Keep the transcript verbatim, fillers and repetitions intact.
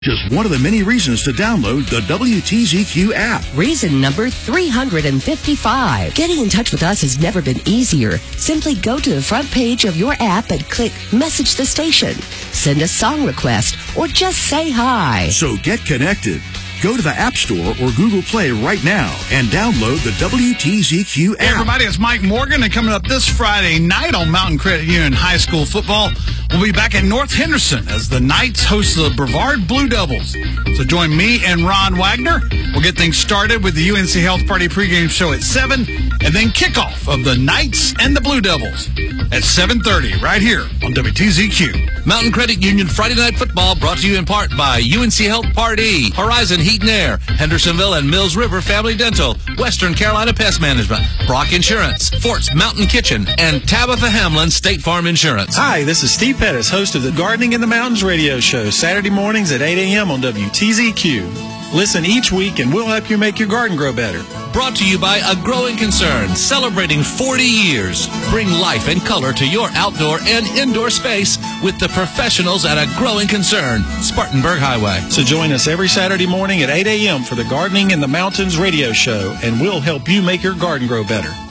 Just one of the many reasons to download the W T Z Q app. Reason number three hundred fifty-five. Getting in touch with us has never been easier. Simply go to the front page of your app and click Message the Station. Send a song request or just say hi. So get connected. Go to the App Store or Google Play right now and download the W T Z Q app. Hey everybody, it's Mike Morgan, and coming up this Friday night on Mountain Credit Union High School football, we'll be back at North Henderson as the Knights host the Brevard Blue Devils. So join me and Ron Wagner. We'll get things started with the U N C Health Party pregame show at seven, and then kickoff of the Knights and the Blue Devils at seven thirty right here on W T Z Q. Mountain Credit Union Friday Night Football brought to you in part by U N C Health Party, Horizon Heat and Air, Hendersonville and Mills River Family Dental, Western Carolina Pest Management, Brock Insurance, Fort's Mountain Kitchen, and Tabitha Hamlin State Farm Insurance. Hi, this is Steve Pettis, host of the Gardening in the Mountains radio show, Saturday mornings at eight a.m. on W T Z Q. Listen each week and we'll help you make your garden grow better. Brought to you by A Growing Concern, celebrating forty years. Bring life and color to your outdoor and indoor space with the professionals at A Growing Concern, Spartanburg Highway. So join us every Saturday morning at eight a.m. for the Gardening in the Mountains radio show, and we'll help you make your garden grow better.